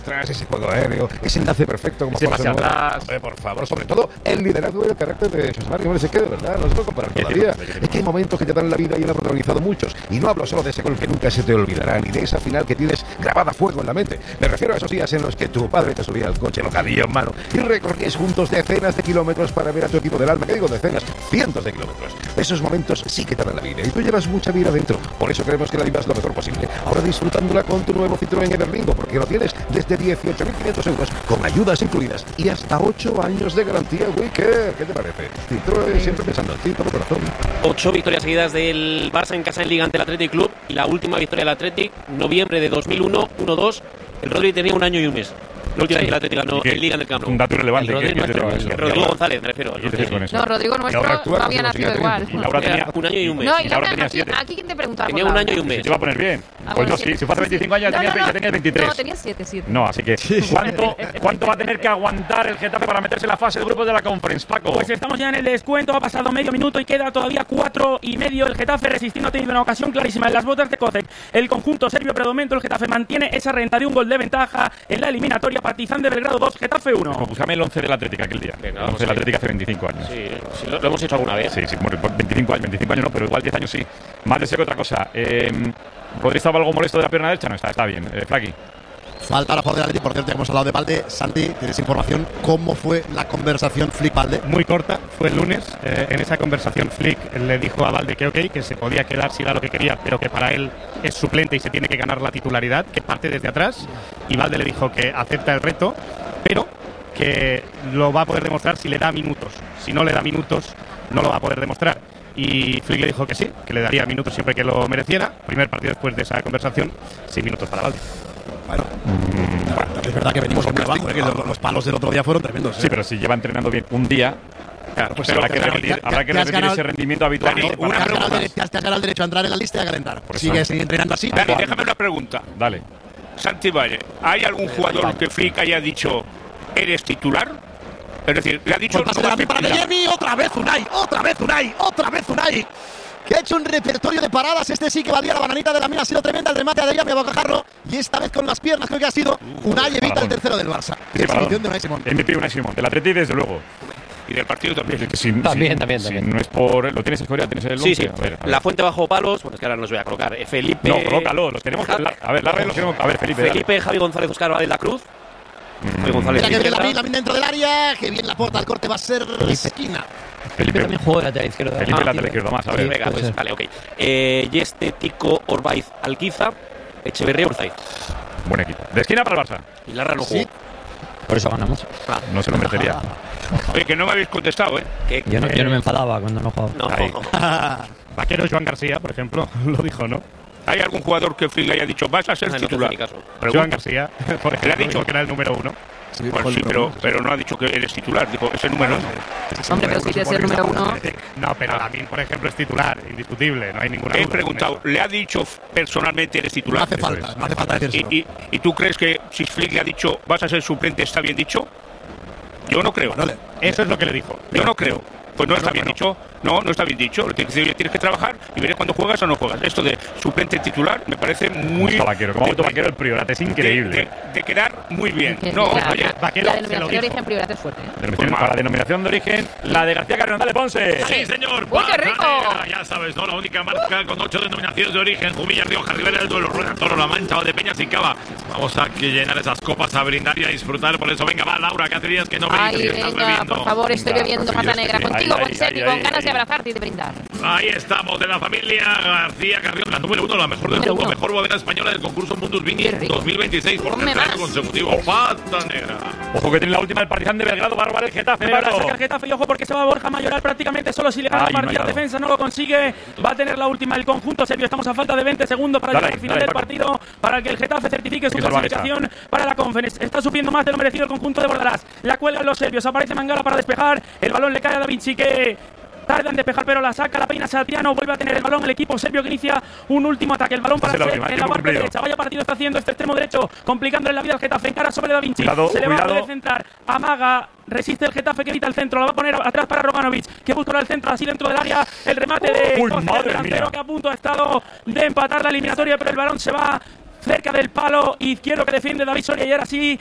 Tras ese juego aéreo, ese enlace perfecto como pase atrás. Por favor, sobre todo el liderazgo y el carácter de José Mario, no sé qué, de verdad, no se puede comparar todavía. Es que hay momentos que te dan la vida y él ha protagonizado muchos. Y no hablo solo de ese gol que nunca se te olvidará, ni de esa final que tienes grabada a fuego en la mente. Me refiero a esos días en los que tu padre te subía al coche locadillo en mano y recorrías juntos decenas de kilómetros para ver a tu equipo del alma. ¿Qué digo decenas? Cientos de kilómetros. Esos momentos sí que te dan la vida y tú llevas mucha vida dentro. Por eso queremos que la vivas lo mejor posible. Ahora disfrutándola con tu nuevo Citroën Everlingo, porque lo tienes desde 18.500 euros con ayudas incluidas y hasta 8 años de garantía. ¿Qué te parece? Citroën, siempre pensando en ti, todo corazón. 8 victorias seguidas del Barça en casa en Liga ante el Athletic Club y la última victoria del Athletic, noviembre de 2001, 1-2. El Rodri tenía 1 año y 1 mes. La última vez que el Athletic ganó en Liga en el Camp Nou. Un dato relevante. Rodrigo González, me refiero. No, Rodrigo nuestro no había nacido igual. Y Laura tenía 1 año y 1 mes. No, y Laura Laura, tenía 7. aquí ¿quién te preguntaba? Tenía 1 año y 1 mes. Se iba a poner bien. Ah, Pues bueno, no, sí. Si fue hace 25 años ya tenía 23. No, tenía 7. No, así que ¿cuánto va a tener que aguantar el Getafe para meterse en la fase de grupos de la Conference, Paco? Pues estamos ya en el descuento, ha pasado medio minuto y queda todavía 4 y medio. El Getafe resistiendo ha tenido una ocasión clarísima en las botas de Kosek. El conjunto serbio, pero de momento el Getafe mantiene esa renta de un gol de ventaja en la eliminatoria. Partizan de Belgrado 2, Getafe 1. Pues búscame el 11 del Atlético aquel día. Venga, el 11 del Atlético hace 25 años. Sí, lo hemos hecho alguna vez. Sí, bueno, 25 años no, pero igual 10 años sí. Más deseo que otra cosa. ¿Rodri estaba algo molesto de la pierna derecha? No, está bien. Flaqui. Falta la favor del Atlético, por cierto, hemos hablado de Balde. Santi, ¿tienes información? ¿Cómo fue la conversación Flick-Balde? Muy corta, fue el lunes. En esa conversación Flick le dijo a Balde que ok, que se podía quedar si era lo que quería, pero que para él es suplente y se tiene que ganar la titularidad, que parte desde atrás. Y Balde le dijo que acepta el reto, pero que lo va a poder demostrar si le da minutos. Si no le da minutos, no lo va a poder demostrar. Y Flick le dijo que sí, que le daría minutos siempre que lo mereciera. Primer partido después de esa conversación, 6 minutos para Balde. Bueno, es verdad que venimos muy abajo, que los palos del otro día fueron tremendos. Sí, pero si lleva entrenando bien un día, claro, pues habrá que repetir ese rendimiento habitual. Te has ganado el derecho a entrar en la lista y a calentar. Sigues entrenando así. Dani, déjame una pregunta. Dale. Santi Valle, ¿hay algún jugador que Flick haya dicho eres titular? Es decir, le ha dicho pues para Adeyemi, otra vez Unai, que ha hecho un repertorio de paradas. Este sí que valía la bananita de la mina, ha sido tremenda el remate de Adeyemi a bocajarro y esta vez con las piernas creo que ha sido Unai evita el tercero del Barça. Definición de Unai Simón. MVP Unai Simón, del Atleti desde luego. Y del partido también. También. Si no es por... ¿Lo tienes en historia? ¿Tienes el 11? Sí. A ver. La fuente bajo palos, bueno, es que ahora no los voy a colocar. Felipe... No, colócalo, los tenemos... A ver, los tenemos... A ver, Felipe, Javi González, Oscar de la Cruz. Javi González. Mira que bien la mina dentro del área, que bien la porta, el corte va a ser esquina. Felipe también jugó de lateral izquierdo. Felipe lateral izquierdo más, a ver. Venga, pues vale, ok. Yeste, Tico, Orbaiz, Alquiza, Echeverría, Urzaiz. Buen equipo. De esquina para el Barça. Y Larra no jugó. Por eso ganamos. No se lo merecería. Oye, que no me habéis contestado, ¿eh? Yo no me enfadaba cuando no jugaba. No. Vaquero Joan García, por ejemplo, lo dijo, ¿no? ¿Hay algún jugador que Flick le haya dicho vas a ser titular? Joan García, por ejemplo, le ha dicho que era el número 1. Sí, bueno, sí, pero no ha dicho que eres titular. Dijo, es el número 1. Hombre, pero si quieres ser número 1. No, pero Lamin, por ejemplo, es titular, indiscutible, no hay ninguna duda. He preguntado, ¿le ha dicho personalmente eres titular? No hace falta decírselo. ¿Y tú crees que si Flick le ha dicho vas a ser suplente está bien dicho? Yo no creo. Eso es lo que le dijo. Yo no creo. Pues no está bien dicho. No está bien dicho. Le tienes que decir, tienes que trabajar y veré cuándo juegas o no juegas. Esto de suplente titular me parece muy... Como Vaquero el Priorat, es increíble. De quedar muy bien. Vaquero la denominación de origen Priorat es fuerte. Para la denominación de origen, la de García Cardenal de Ponce. Sí, señor. ¡Uy, qué rico! Ya sabes, ¿no? La única marca con 8 denominaciones de origen. Jumilla, Rioja, Ribera del Duero, Rueda, Toro, La Mancha o de Peñas y Cava. Vamos a llenar esas copas, a brindar y a disfrutar. Por eso, venga, va, Laura, que hace días que no me dices que estás bebiendo. Por favor, estoy bebiendo pata negra contigo, con sed y con ganas de abrazarte y de brindar. Ahí estamos, de la familia García Carrión, la número 1, la mejor del mundo, mejor bodega española del concurso Mundus Vini 2026, por tercer año consecutivo. Pata negra. Ojo que tiene la última el Partizan de Belgrado, Bárbara el Getafe. Para sacar Getafe y ojo porque se va Borja Mayoral prácticamente solo. Si le gana Martínez defensa no lo consigue, va a tener la última el conjunto serbio. Estamos a falta de 20 segundos para el final del partido, para que el Getafe certifique su clasificación para la Conference. Está sufriendo más de lo merecido el conjunto de Bordalás. La cuelgan los serbios, aparece Mangala para despejar, el balón le cae a Da Vinci que tarda en despejar, pero la saca, la peina Satiano, vuelve a tener el balón el equipo serbio que inicia un último ataque. El balón para Seb en la parte derecha. Vaya partido está haciendo este extremo derecho, complicándole la vida al Getafe. Encara sobre Da Vinci. Se le va a poder centrar. Amaga. Resiste el Getafe que evita el centro. La va a poner atrás para Roganovic, que busca el centro así dentro del área. El remate de el delantero que a punto ha estado de empatar la eliminatoria, pero el balón se va cerca del palo izquierdo que defiende David Soria y ahora sí